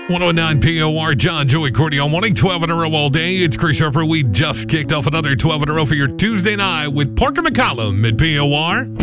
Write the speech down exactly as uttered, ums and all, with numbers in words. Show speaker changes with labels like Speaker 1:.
Speaker 1: one oh nine P O R, John, Joey, Courtney on morning, twelve in a row all day. It's Chris Harper. We just kicked off another twelve in a row for your Tuesday night with Parker McCollum at P O R.